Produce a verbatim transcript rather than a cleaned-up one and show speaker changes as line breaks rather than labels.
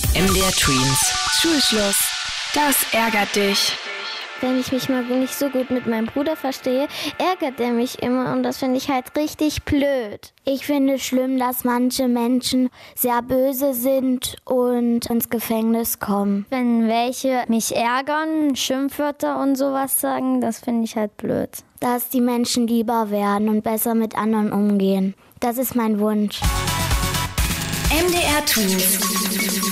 M D R Tweens. Schulschluss. Das ärgert dich.
Wenn ich mich mal nicht so gut mit meinem Bruder verstehe, ärgert er mich immer und das finde ich halt richtig blöd.
Ich finde es schlimm, dass manche Menschen sehr böse sind und ins Gefängnis kommen.
Wenn welche mich ärgern, Schimpfwörter und sowas sagen, das finde ich halt blöd.
Dass die Menschen lieber werden und besser mit anderen umgehen. Das ist mein Wunsch.
M D R Tweens.